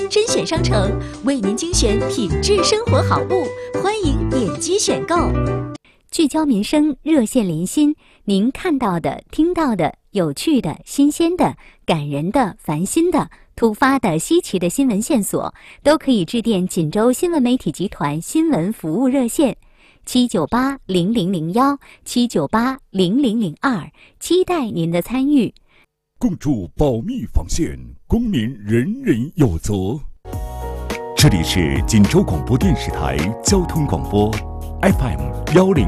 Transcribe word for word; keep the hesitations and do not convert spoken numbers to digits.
甄选商城为您精选品质生活好物，欢迎点击选购。 聚焦民生，热线连心，您看到的、听到的、有趣的、新鲜的、感人的、烦心的、突发的、稀奇的新闻线索，都可以致电锦州新闻媒体集团新闻服务热线七九八零零零幺七九八零零零二，期待您的参与。 共筑保密防线，公民人人有责。这里是锦州广播电视台交通广播 F M 幺零